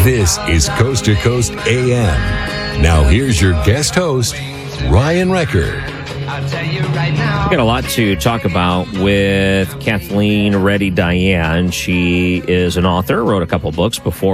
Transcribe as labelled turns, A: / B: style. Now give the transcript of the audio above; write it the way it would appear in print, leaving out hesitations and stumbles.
A: This is Coast to Coast AM. Now here's your guest host, Ryan Recker.
B: We've got a lot to talk about with Kathleen Reddy Diane. She is an author, wrote a couple books before